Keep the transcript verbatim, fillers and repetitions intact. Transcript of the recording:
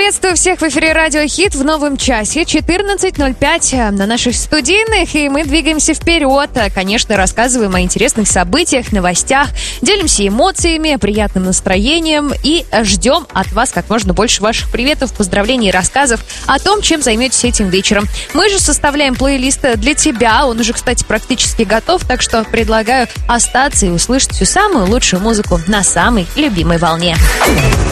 Приветствую всех в эфире Радио Хит в новом часе, четырнадцать ноль пять на наших студийных, и мы двигаемся вперед. Конечно, рассказываем о интересных событиях, новостях, делимся эмоциями, приятным настроением и ждем от вас как можно больше ваших приветов, поздравлений и рассказов о том, чем займетесь этим вечером. Мы же составляем плейлист для тебя, он уже, кстати, практически готов, так что предлагаю остаться и услышать всю самую лучшую музыку на самой любимой волне.